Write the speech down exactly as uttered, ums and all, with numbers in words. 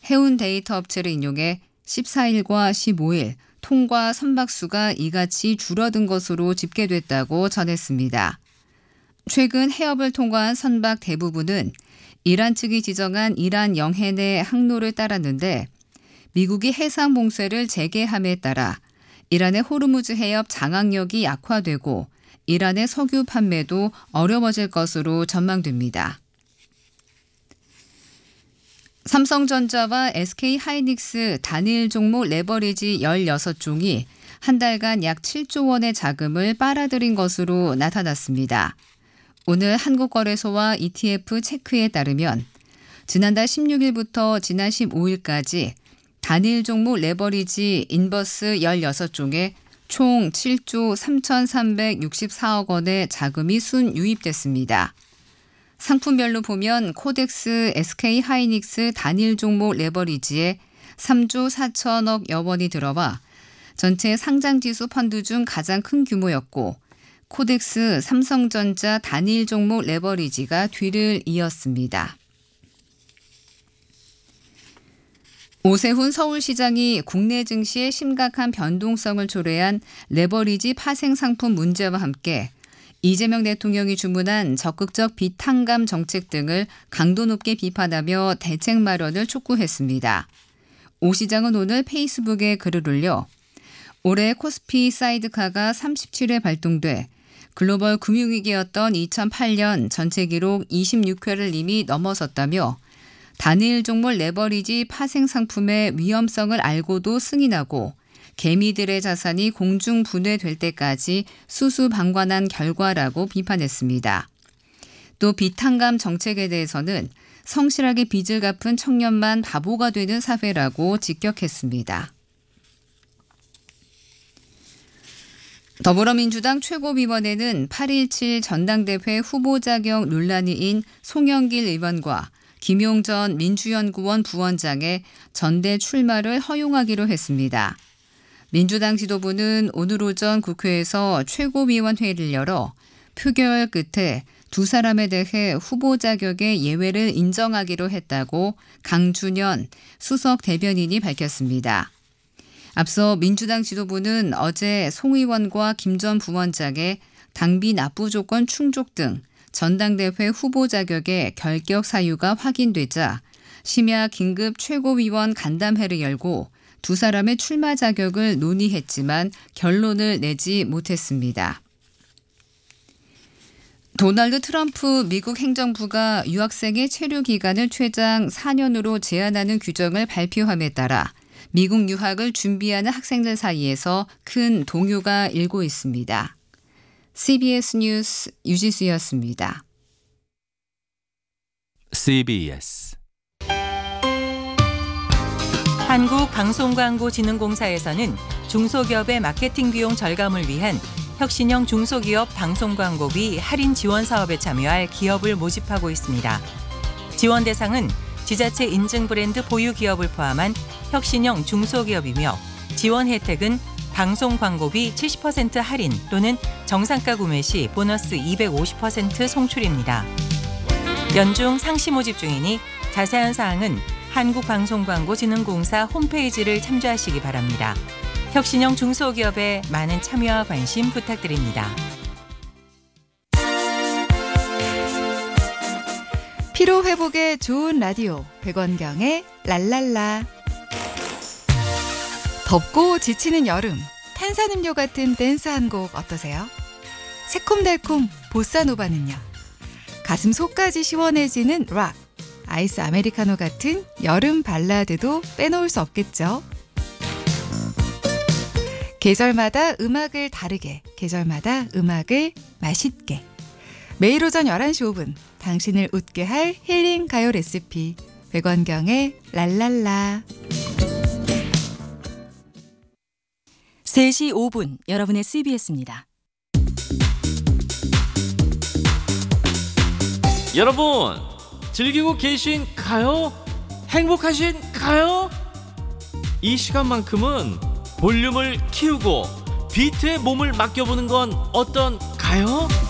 해운 데이터 업체를 인용해 십사 일과 십오 일 통과 선박수가 이같이 줄어든 것으로 집계됐다고 전했습니다. 최근 해협을 통과한 선박 대부분은 이란 측이 지정한 이란 영해 내 항로를 따랐는데 미국이 해상 봉쇄를 재개함에 따라 이란의 호르무즈 해협 장악력이 약화되고 이란의 석유 판매도 어려워질 것으로 전망됩니다. 삼성전자와 에스케이하이닉스 단일 종목 레버리지 열여섯 종이 한 달간 약 칠조 원의 자금을 빨아들인 것으로 나타났습니다. 오늘 한국거래소와 이티에프 체크에 따르면 지난달 십육 일부터 지난 십오 일까지 단일 종목 레버리지 인버스 열여섯 종에 총 칠조 삼천삼백육십사억 원의 자금이 순유입됐습니다. 상품별로 보면 코덱스 에스케이하이닉스 단일 종목 레버리지에 삼조 사천억여 원이 들어와 전체 상장지수 펀드 중 가장 큰 규모였고 코덱스 삼성전자 단일 종목 레버리지가 뒤를 이었습니다. 오세훈 서울시장이 국내 증시의 심각한 변동성을 초래한 레버리지 파생 상품 문제와 함께 이재명 대통령이 주문한 적극적 비탄감 정책 등을 강도 높게 비판하며 대책 마련을 촉구했습니다. 오 시장은 오늘 페이스북에 글을 올려 올해 코스피 사이드카가 삼십칠 회 발동돼 글로벌 금융위기였던 이천팔 년 전체 기록 이십육 회를 이미 넘어섰다며 단일 종목 레버리지 파생 상품의 위험성을 알고도 승인하고 개미들의 자산이 공중 분해될 때까지 수수방관한 결과라고 비판했습니다. 또 비탄감 정책에 대해서는 성실하게 빚을 갚은 청년만 바보가 되는 사회라고 직격했습니다. 더불어민주당 최고위원회는 팔 일칠 전당대회 후보 자격 논란이인 송영길 의원과 김용 전 민주연구원 부원장의 전대 출마를 허용하기로 했습니다. 민주당 지도부는 오늘 오전 국회에서 최고위원회를 열어 표결 끝에 두 사람에 대해 후보 자격의 예외를 인정하기로 했다고 강준현 수석 대변인이 밝혔습니다. 앞서 민주당 지도부는 어제 송 의원과 김 전 부원장의 당비 납부 조건 충족 등 전당대회 후보 자격의 결격 사유가 확인되자 심야 긴급 최고위원 간담회를 열고 두 사람의 출마 자격을 논의했지만 결론을 내지 못했습니다. 도널드 트럼프 미국 행정부가 유학생의 체류 기간을 최장 사 년으로 제한하는 규정을 발표함에 따라 미국 유학을 준비하는 학생들 사이에서 큰 동요가 일고 있습니다. 씨비에스 뉴스 유지수였습니다. 씨비에스 한국방송광고진흥공사에서는 중소기업의 마케팅 비용 절감을 위한 혁신형 중소기업 방송광고비 할인 지원 사업에 참여할 기업을 모집하고 있습니다. 지원 대상은 지자체 인증 브랜드 보유 기업을 포함한 혁신형 중소기업이며 지원 혜택은 방송 광고비 칠십 퍼센트 할인 또는 정상가 구매 시 보너스 이백오십 퍼센트 송출입니다. 연중 상시 모집 중이니 자세한 사항은 한국방송광고진흥공사 홈페이지를 참조하시기 바랍니다. 혁신형 중소기업에 많은 참여와 관심 부탁드립니다. 피로 회복에 좋은 라디오 백원경의 랄랄라. 덥고 지치는 여름, 탄산음료 같은 댄스 한 곡 어떠세요? 새콤달콤 보사노바는요? 가슴 속까지 시원해지는 락, 아이스 아메리카노 같은 여름 발라드도 빼놓을 수 없겠죠. 계절마다 음악을 다르게, 계절마다 음악을 맛있게. 매일 오전 열한 시 오 분 당신을 웃게 할 힐링 가요 레시피 백원경의 랄랄라. 세 시 오 분 여러분의 씨비에스입니다. 여러분 즐기고 계신가요? 행복하신가요? 이 시간만큼은 볼륨을 키우고 비트에 몸을 맡겨보는 건 어떤가요?